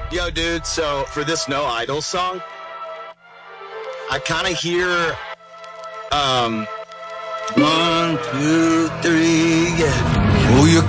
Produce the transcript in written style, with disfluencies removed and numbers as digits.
Yo, dude, so for this No Idol song, I kind of hear, um, 1, 2, 3, yeah. Oh, you're